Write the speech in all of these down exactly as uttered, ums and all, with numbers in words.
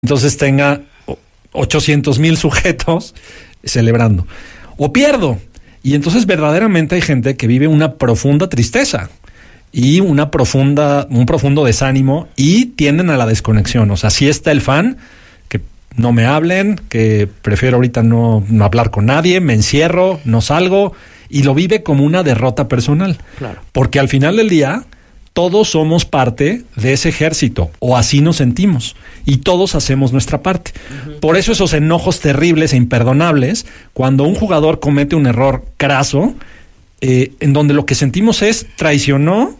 entonces tenga ochocientos mil sujetos celebrando. O pierdo. Y entonces verdaderamente hay gente que vive una profunda tristeza y una profunda, un profundo desánimo y tienden a la desconexión. O sea, si está el fan, que no me hablen, que prefiero ahorita no, no hablar con nadie, me encierro, no salgo, y lo vive como una derrota personal. Claro. Porque al final del día, todos somos parte de ese ejército, o así nos sentimos, y todos hacemos nuestra parte. Uh-huh. Por eso esos enojos terribles e imperdonables, cuando un jugador comete un error craso, eh, en donde lo que sentimos es traicionó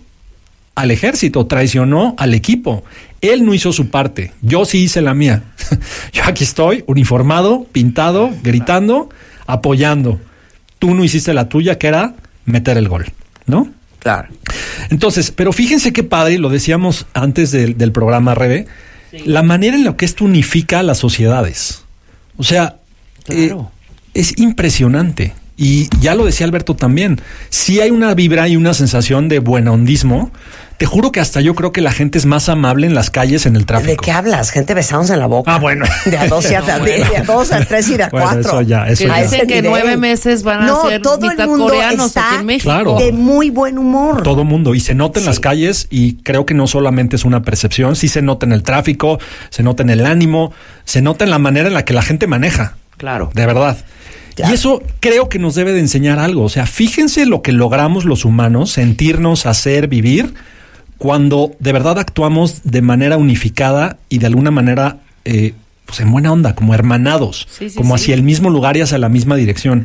al ejército, traicionó al equipo. Él no hizo su parte, yo sí hice la mía. Yo aquí estoy, uniformado, pintado, gritando, apoyando. Tú no hiciste la tuya, que era meter el gol, ¿no? Claro. Entonces, pero fíjense qué padre, lo decíamos antes del, del programa, Rebe, sí. La manera en la que esto unifica a las sociedades. O sea, claro. eh, es impresionante. Y ya lo decía Alberto también, sí hay una vibra y una sensación de buenahondismo. Te juro que hasta yo creo que la gente es más amable en las calles, en el tráfico. ¿De qué hablas? Gente besándose en la boca. Ah, bueno. De a dos y a, no, bueno. de a dos, a tres y de a bueno, cuatro. Eso ya, eso que ya. dicen que nueve meses van a no, ser todo mitad el mundo coreanos está aquí en México. Claro. De muy buen humor. Todo mundo. Y se nota en sí. las calles, y creo que no solamente es una percepción, sí se nota en el tráfico, se nota en el ánimo, se nota en la manera en la que la gente maneja. Claro. De verdad. Claro. Y eso creo que nos debe de enseñar algo. O sea, fíjense lo que logramos los humanos, sentirnos, hacer, vivir, cuando de verdad actuamos de manera unificada y de alguna manera, eh, pues en buena onda, como hermanados, sí, sí, como sí. hacia el mismo lugar y hacia la misma dirección.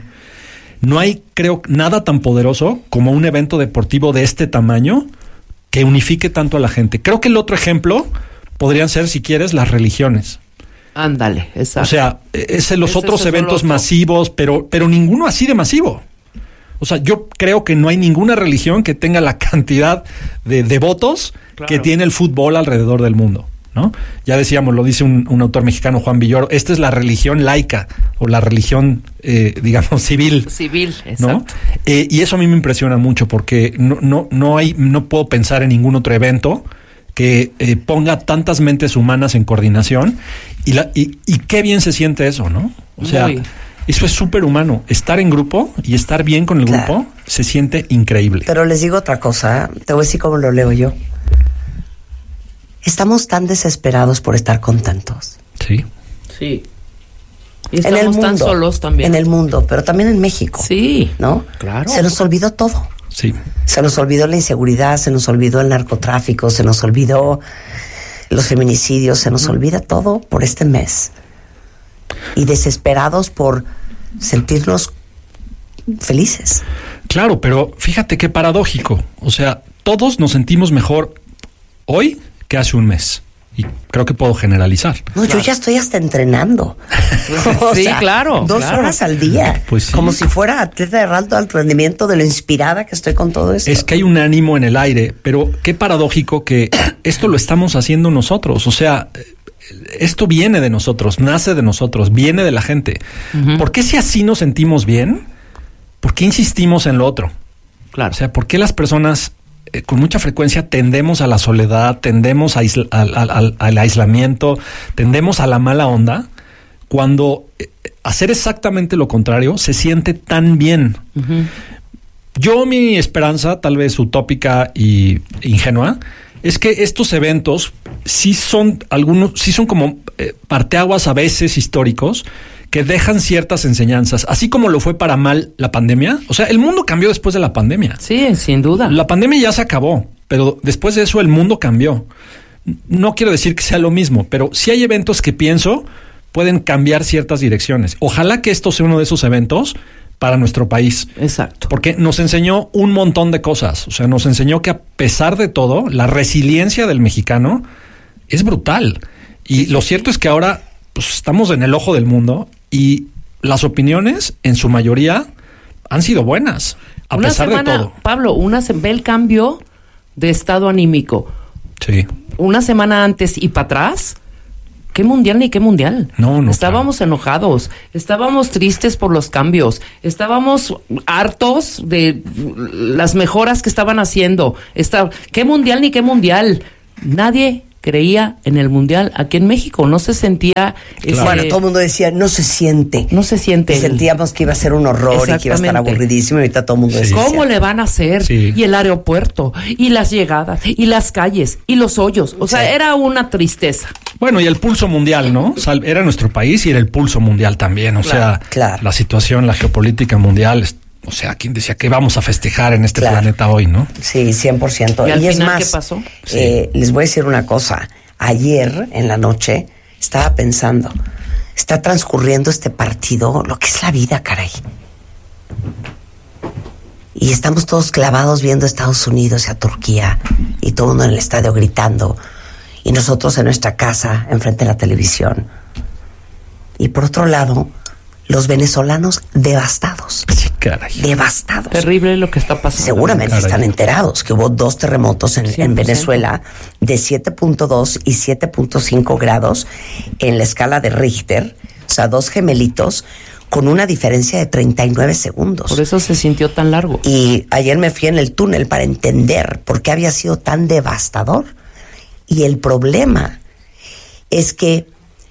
No hay, creo, nada tan poderoso como un evento deportivo de este tamaño que unifique tanto a la gente. Creo que el otro ejemplo podrían ser, si quieres, las religiones. Ándale, exacto. O sea, es en los Ese otros es eventos otro. masivos, pero, pero ninguno así de masivo. O sea, yo creo que no hay ninguna religión que tenga la cantidad de devotos claro. que tiene el fútbol alrededor del mundo, ¿no? Ya decíamos, lo dice un, un autor mexicano, Juan Villoro, esta es la religión laica o la religión, eh, digamos, civil. Civil, exacto. ¿No? Eh, y eso a mí me impresiona mucho porque no, no, no hay, no puedo pensar en ningún otro evento que eh, ponga tantas mentes humanas en coordinación y, la, y, y qué bien se siente eso, ¿no? O sea, Muy. Eso es súper humano. Estar en grupo y estar bien con el claro. grupo se siente increíble. Pero les digo otra cosa, ¿eh? Te voy a decir cómo lo leo yo. Estamos tan desesperados por estar contentos. Sí. Sí. Y estamos en el mundo, tan solos también. En el mundo, pero también en México. Sí. ¿No? Claro. Se nos olvidó todo. Sí. Se nos olvidó la inseguridad, se nos olvidó el narcotráfico, se nos olvidó los feminicidios, se nos olvida todo por este mes. Y desesperados por sentirnos felices. Claro, pero fíjate qué paradójico. O sea, todos nos sentimos mejor hoy que hace un mes. Y creo que puedo generalizar. No, claro. Yo ya estoy hasta entrenando. Sí, sea, claro. Dos claro. horas al día. Pues sí. Como si fuera atleta de alto alto rendimiento, de lo inspirada que estoy con todo esto. Es que hay un ánimo en el aire, pero qué paradójico que esto lo estamos haciendo nosotros. O sea, esto viene de nosotros, nace de nosotros, viene de la gente. Uh-huh. ¿Por qué si así nos sentimos bien? ¿Por qué insistimos en lo otro? Claro. O sea, ¿por qué las personas eh, con mucha frecuencia tendemos a la soledad, tendemos a isla, al, al, al aislamiento, tendemos a la mala onda, cuando eh, hacer exactamente lo contrario se siente tan bien? Uh-huh. Yo, mi esperanza, tal vez utópica y ingenua, es que estos eventos sí son algunos, sí son como eh, parteaguas a veces históricos que dejan ciertas enseñanzas, así como lo fue para mal la pandemia. O sea, el mundo cambió después de la pandemia. Sí, sin duda. La pandemia ya se acabó, pero después de eso el mundo cambió. No quiero decir que sea lo mismo, pero sí hay eventos que pienso pueden cambiar ciertas direcciones. Ojalá que esto sea uno de esos eventos para nuestro país. Exacto. Porque nos enseñó un montón de cosas. O sea, nos enseñó que a pesar de todo, la resiliencia del mexicano es brutal. Y sí, lo sí, cierto sí. es que ahora pues, estamos en el ojo del mundo y las opiniones, en su mayoría, han sido buenas, a una pesar semana, de todo. Pablo, una se ve el cambio de estado anímico. Sí. Una semana antes y para atrás, ¿qué mundial ni qué mundial? No, no. Estábamos claro. enojados, estábamos tristes por los cambios, estábamos hartos de las mejoras que estaban haciendo. Está, ¿qué mundial ni qué mundial? Nadie creía en el Mundial aquí en México. No se sentía... Ese, bueno, todo el mundo decía, no se siente. No se siente. Y sentíamos que iba a ser un horror y que iba a estar aburridísimo. Y ahorita todo el mundo sí. decía. ¿Cómo le van a hacer? Sí. Y el aeropuerto, y las llegadas, y las calles, y los hoyos. O sea, sí. era una tristeza. Bueno, y el pulso mundial, ¿no? O sea, era nuestro país y era el pulso mundial también. O claro, sea, claro. la situación, la geopolítica mundial... O sea, ¿quién decía que vamos a festejar en este claro. planeta hoy, no? Sí, cien por ciento. ¿Y, al y final, es más, qué pasó? Eh, sí. Les voy a decir una cosa. Ayer, en la noche, estaba pensando, está transcurriendo este partido, lo que es la vida, caray. Y estamos todos clavados viendo a Estados Unidos y a Turquía, y todo el mundo en el estadio gritando, y nosotros en nuestra casa, enfrente de la televisión. Y por otro lado... los venezolanos devastados. Sí, caray. Devastados. Terrible lo que está pasando. Seguramente caray. Están enterados que hubo dos terremotos en, en Venezuela de siete punto dos y siete punto cinco grados en la escala de Richter. O sea, dos gemelitos con una diferencia de treinta y nueve segundos. Por eso se sintió tan largo. Y ayer me fui en el túnel para entender por qué había sido tan devastador. Y el problema es que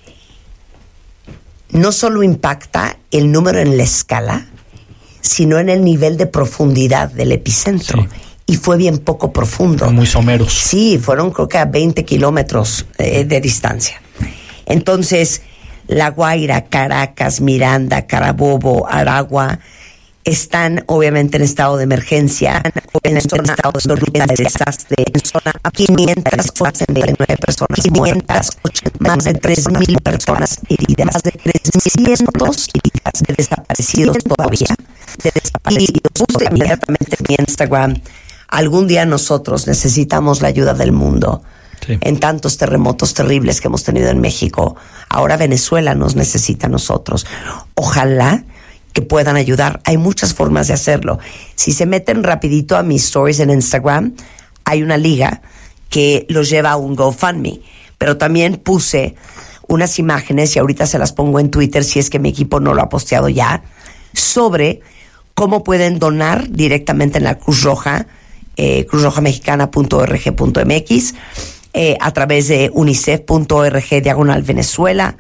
no solo impacta el número en la escala, sino en el nivel de profundidad del epicentro. Sí. Y fue bien poco profundo. Muy someros. Sí, fueron creo que a veinte kilómetros eh, de distancia. Entonces, La Guaira, Caracas, Miranda, Carabobo, Aragua, están obviamente en estado de emergencia, en zona absoluta de desastre, en zona quinientas ochenta y nueve personas, quinientas más de tres mil personas heridas, más de trescientos de desaparecidos todavía, de desaparecidos. Y puse inmediatamente en mi Instagram, algún día nosotros necesitamos la ayuda del mundo. Sí. En tantos terremotos terribles que hemos tenido en México. Ahora Venezuela nos necesita a nosotros. Ojalá que puedan ayudar. Hay muchas formas de hacerlo. Si se meten rapidito a mis stories en Instagram, hay una liga que los lleva a un GoFundMe. Pero también puse unas imágenes, y ahorita se las pongo en Twitter si es que mi equipo no lo ha posteado ya, sobre cómo pueden donar directamente en la Cruz Roja, eh, cruz roja mexicana punto org punto m x, eh, a través de unicef punto org diagonal Venezuela,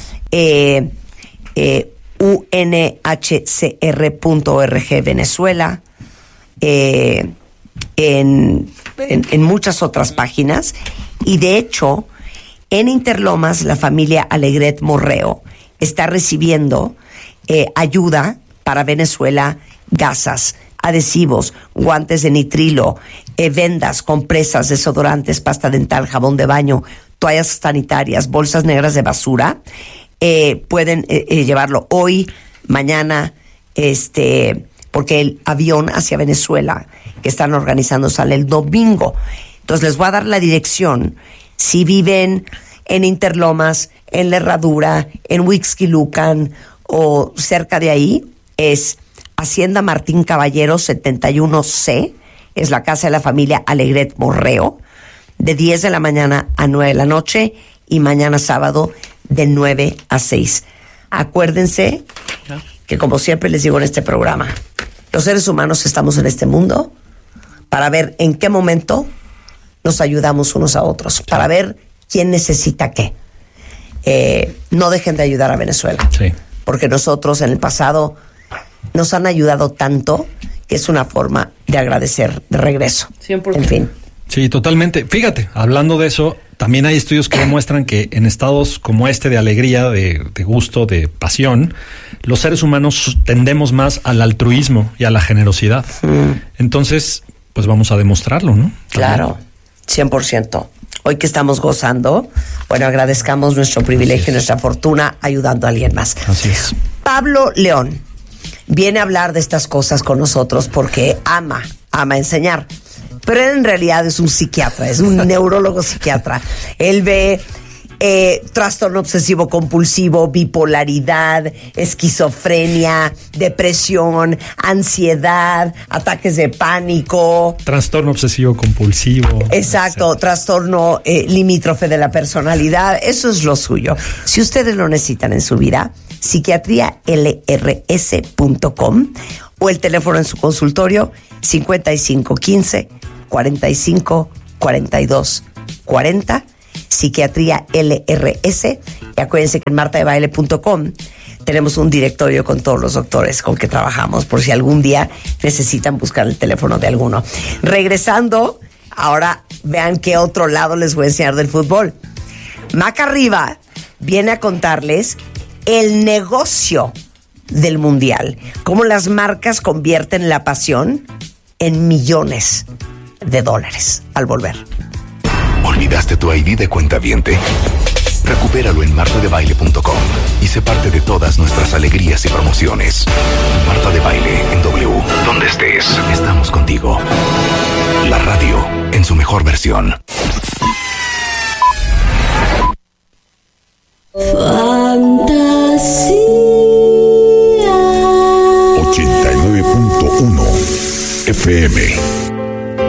eh, eh, u n h c r punto org Venezuela, eh, en, en, en muchas otras páginas. Y de hecho, en Interlomas, la familia Alegret Morreo está recibiendo eh, ayuda para Venezuela, gasas, adhesivos, guantes de nitrilo, eh, vendas, compresas, desodorantes, pasta dental, jabón de baño, toallas sanitarias, bolsas negras de basura. Eh, pueden eh, eh, llevarlo hoy, mañana, este, porque el avión hacia Venezuela que están organizando sale el domingo. Entonces les voy a dar la dirección. Si viven en Interlomas, en La Herradura, en Huixquilucan o cerca de ahí, es Hacienda Martín Caballero setenta y uno C, es la casa de la familia Alegret Morreo, de diez de la mañana a nueve de la noche, y mañana sábado de nueve a seis. Acuérdense que, como siempre les digo en este programa, los seres humanos estamos en este mundo para ver en qué momento nos ayudamos unos a otros, para ver quién necesita qué. Eh, no dejen de ayudar a Venezuela, sí, porque nosotros en el pasado nos han ayudado tanto que es una forma de agradecer de regreso. cien por ciento. En fin. Sí, totalmente. Fíjate, hablando de eso, también hay estudios que demuestran que en estados como este de alegría, de, de gusto, de pasión, los seres humanos tendemos más al altruismo y a la generosidad. Mm. Entonces, pues vamos a demostrarlo, ¿no? También. Claro, cien por ciento. Hoy que estamos gozando, bueno, agradezcamos nuestro privilegio y nuestra fortuna ayudando a alguien más. Así es. Pablo León viene a hablar de estas cosas con nosotros porque ama, ama enseñar. Pero él en realidad es un psiquiatra, es un neurólogo psiquiatra. Él ve eh, trastorno obsesivo compulsivo, bipolaridad, esquizofrenia, depresión, ansiedad, ataques de pánico. Trastorno obsesivo compulsivo. Exacto, etcétera. Trastorno eh, limítrofe de la personalidad. Eso es lo suyo. Si ustedes lo necesitan en su vida, psiquiatría l r s punto com o el teléfono en su consultorio cincuenta y cinco quince cuarenta y cinco cuarenta y dos cuarenta, Psiquiatría L R S. Y acuérdense que en marta de baile punto com tenemos un directorio con todos los doctores con que trabajamos, por si algún día necesitan buscar el teléfono de alguno. Regresando, ahora vean qué otro lado les voy a enseñar del fútbol. Maca Arriba viene a contarles el negocio del mundial, cómo las marcas convierten la pasión en millones de dólares. Al volver. ¿Olvidaste tu I D de cuentaviente? Recupéralo en marta de baile punto com y sé parte de todas nuestras alegrías y promociones. Marta de Baile en W. Donde estés, estamos contigo. La radio en su mejor versión. Fantasía ochenta y nueve punto uno F M.